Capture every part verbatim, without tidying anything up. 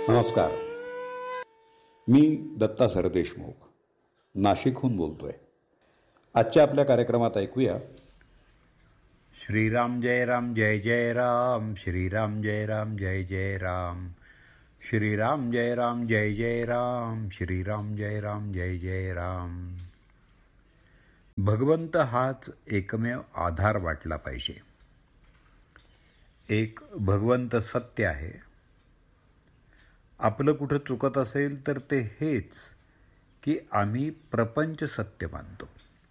नमस्कार. मी दत्ता सरदेशमुख नाशिकहून बोलतोय. आजच्या आपल्या कार्यक्रमात ऐकूया श्रीराम जय राम जय जय राम, श्रीराम जय राम जय जय राम, श्रीराम जय राम जय जय राम, श्रीराम जय राम जय जय राम. भगवंत हाच एकमेव आधार वाटला पाहिजे. एक भगवंत सत्य आहे. आपलं कुठं चुकत असेल तर ते हेच की आम्ही प्रपंच सत्य मानतो.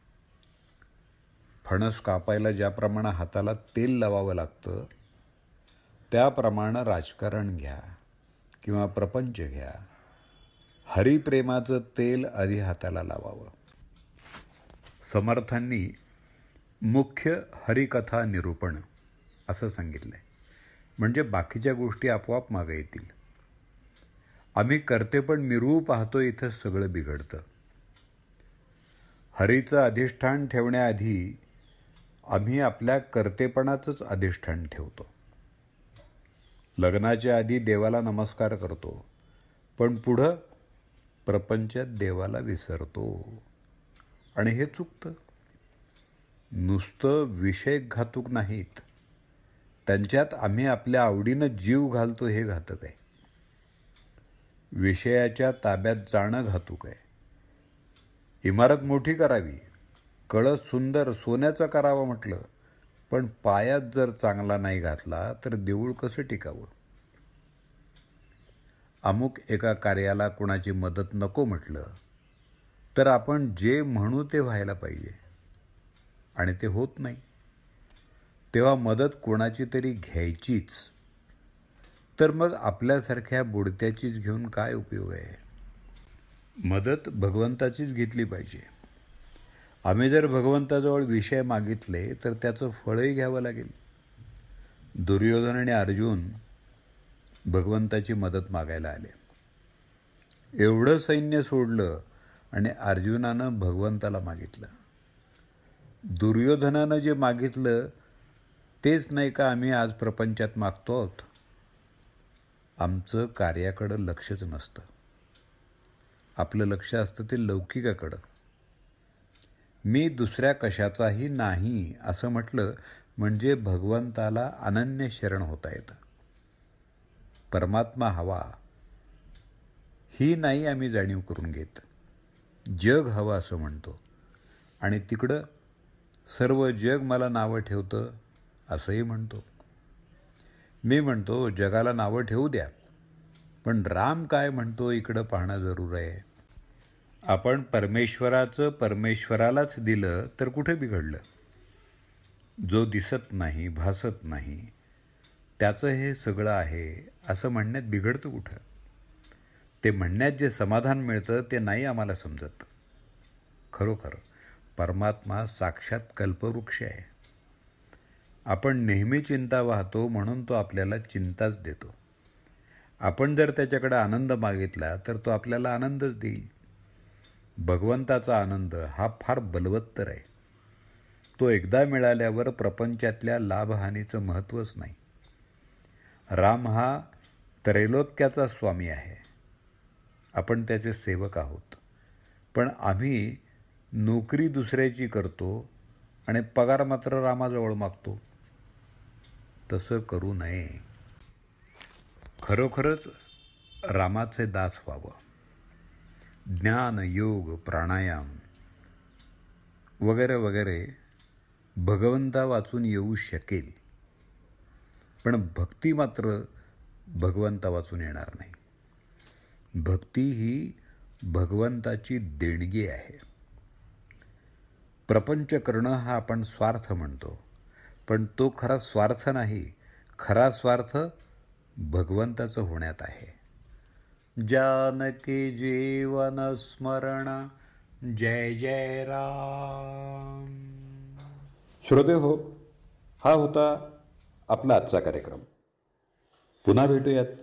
फणस कापायला ज्याप्रमाणे हाताला तेल लावावं लागतं त्याप्रमाणे राजकारण घ्या किंवा प्रपंच घ्या, हरिप्रेमाचं तेल आधी हाताला लावावं. समर्थांनी मुख्य हरिकथा निरूपण असं सांगितलंय. म्हणजे बाकीच्या गोष्टी आपोआप मागे येतील. आम्ही करते पण मिरवू पाहतो, इथं सगळं बिघडतं. हरीचं अधिष्ठान ठेवण्याआधी आम्ही आपल्या कर्तेपणाचंच अधिष्ठान ठेवतो. लग्नाच्या आधी देवाला नमस्कार करतो, पण पुढं प्रपंचात देवाला विसरतो आणि हे चुकतं. नुसतं विषय घातक नाहीत, त्यांच्यात आम्ही आपल्या आवडीनं जीव घालतो हे घातक आहे. विषयाच्या ताब्यात जाणं घातक आहे. इमारत मोठी करावी, कळस सुंदर सोन्याचं करावं म्हटलं, पण पायात जर चांगला नाही घातला तर देऊळ कसं टिकावं. अमुक एका कार्याला कोणाची मदत नको म्हटलं तर आपण जे म्हणू ते व्हायला पाहिजे आणि ते होत नाही, तेव्हा मदत कोणाची तरी घ्यायचीच. तर मग आपल्यासारख्या बुडत्याचीच घेऊन काय उपयोग आहे. मदत भगवंताचीच घेतली पाहिजे. आम्ही जर भगवंताजवळ विषय मागितले तर त्याचं फळही घ्यावं लागेल. दुर्योधन आणि अर्जुन भगवंताची मदत मागायला आले. एवढं सैन्य सोडलं आणि अर्जुनानं भगवंताला मागितलं. दुर्योधनानं जे मागितलं तेच नाही का आम्ही आज प्रपंचात मागतो आहोत. आमचं कार्याकडं लक्षच नसतं. आपलं लक्ष असतं ते लौकिकाकडं. मी दुसऱ्या कशाचाही नाही असं म्हटलं म्हणजे भगवंताला अनन्य शरण होता येतं. परमात्मा हवा ही नाही आम्ही जाणीव करून घेत. जग हवं असं म्हणतो आणि तिकडं सर्व जग मला नावं ठेवतं असंही म्हणतो. मी म्हणतो जगाला नावं ठेवू द्या, पण राम काय म्हणतो इकडं पाहणं जरूर आहे. आपण परमेश्वराचं परमेश्वरालाच दिलं तर कुठे बिघडलं. जो दिसत नाही, भासत नाही, त्याचं हे सगळं आहे असं म्हणण्यात बिघडतं कुठं. ते म्हणण्यात जे समाधान मिळतं ते नाही आम्हाला समजत. खरोखर परमात्मा साक्षात कल्पवृक्ष आहे. आपण नेहमी चिंता वाहतो म्हणून तो आपल्याला चिंताच देतो. आपण जर त्याच्याकडे आनंद मागितला तर तो आपल्याला आनंदच देईल. भगवंताचा आनंद हा फार बलवत्तर आहे. तो एकदा मिळाल्यावर प्रपंचातल्या लाभहानीचं महत्त्वच नाही. राम हा त्रैलोक्याचा स्वामी आहे. आपण त्याचे सेवक आहोत. पण आम्ही नोकरी दुसऱ्याची करतो आणि पगार मात्र रामाजवळ मागतो. तसं करू नये. खरोखरच रामाचे दास व्हावं. ज्ञान, योग, प्राणायाम वगैरे वगैरे भगवंता वाचून येऊ शकेल, पण भक्ती मात्र भगवंता वाचून येणार नाही. भक्ती ही भगवंताची देणगी आहे. प्रपंच करणं हा आपण स्वार्थ म्हणतो, पण तो खरा स्वार्थ नाही. खरा स्वार्थ भगवंताचं होण्यात आहे. जानकी जीवन स्मरण जय जय राम. श्रोते हो, हा होता आपला आजचा कार्यक्रम. पुन्हा भेटूयात